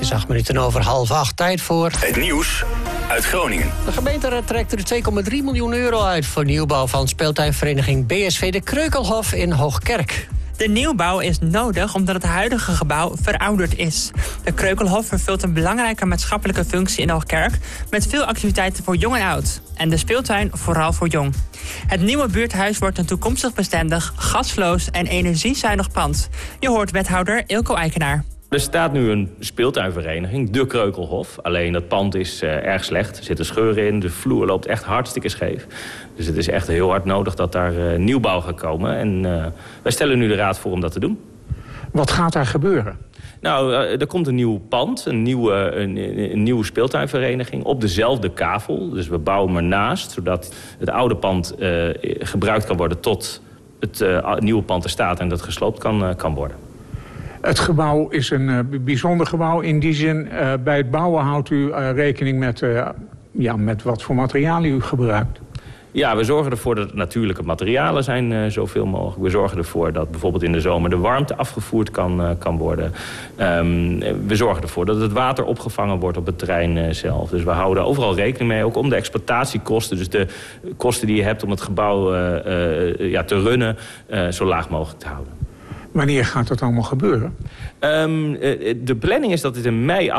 is 8 minuten over 7:30. Tijd voor het nieuws uit Groningen. De gemeente trekt er 2,3 miljoen euro uit voor nieuwbouw van speeltuinvereniging BSV de Kreukelhof in Hoogkerk. De nieuwbouw is nodig omdat het huidige gebouw verouderd is. De Kreukelhof vervult een belangrijke maatschappelijke functie in Hoogkerk met veel activiteiten voor jong en oud. En de speeltuin vooral voor jong. Het nieuwe buurthuis wordt een toekomstig bestendig, gasloos en energiezuinig pand. Je hoort wethouder Eelco Eikenaar. Er staat nu een speeltuinvereniging, de Kreukelhof. Alleen dat pand is erg slecht. Er zitten scheuren in, de vloer loopt echt hartstikke scheef. Dus het is echt heel hard nodig dat daar nieuwbouw gaat komen. En wij stellen nu de raad voor om dat te doen. Wat gaat daar gebeuren? Nou, er komt een nieuw pand, een nieuwe speeltuinvereniging op dezelfde kavel. Dus we bouwen ernaast, zodat het oude pand gebruikt kan worden tot het nieuwe pand er staat en dat gesloopt kan worden. Het gebouw is een bijzonder gebouw. In die zin, bij het bouwen houdt u rekening met wat voor materialen u gebruikt. Ja, we zorgen ervoor dat natuurlijke materialen zijn zoveel mogelijk. We zorgen ervoor dat bijvoorbeeld in de zomer de warmte afgevoerd kan worden. We zorgen ervoor dat het water opgevangen wordt op het terrein zelf. Dus we houden overal rekening mee, ook om de exploitatiekosten. Dus de kosten die je hebt om het gebouw te runnen, zo laag mogelijk te houden. Wanneer gaat dat allemaal gebeuren? De planning is dat dit in mei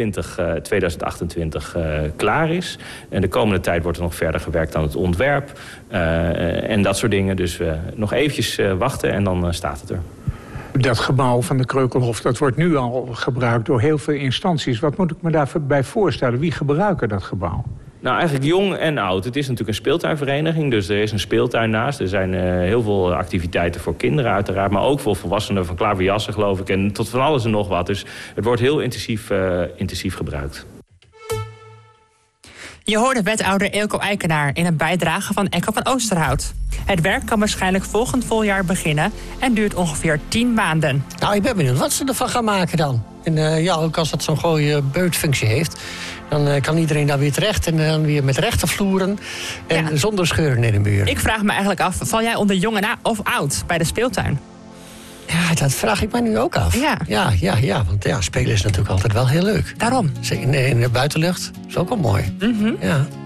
2028 klaar is. En de komende tijd wordt er nog verder gewerkt aan het ontwerp. En dat soort dingen. Dus nog eventjes wachten en dan staat het er. Dat gebouw van de Kreukelhof, dat wordt nu al gebruikt door heel veel instanties. Wat moet ik me daarbij voorstellen? Wie gebruiken dat gebouw? Nou, eigenlijk jong en oud. Het is natuurlijk een speeltuinvereniging, dus er is een speeltuin naast. Er zijn heel veel activiteiten voor kinderen uiteraard, maar ook voor volwassenen van klaverjassen, geloof ik. En tot van alles en nog wat. Dus het wordt heel intensief gebruikt. Je hoorde wethouder Eelco Eikenaar in een bijdrage van Echo van Oosterhout. Het werk kan waarschijnlijk volgend voljaar beginnen en duurt ongeveer 10 maanden. Nou, ik ben benieuwd wat ze ervan gaan maken dan. En ook als dat zo'n gooie beutfunctie heeft, dan kan iedereen daar weer terecht en dan weer met rechte vloeren en zonder scheuren in de muur. Ik vraag me eigenlijk af, val jij onder jong en of oud bij de speeltuin? Ja, dat vraag ik mij nu ook af. Ja, want spelen is natuurlijk altijd wel heel leuk. Daarom. In de buitenlucht is ook wel mooi. Mm-hmm. Ja.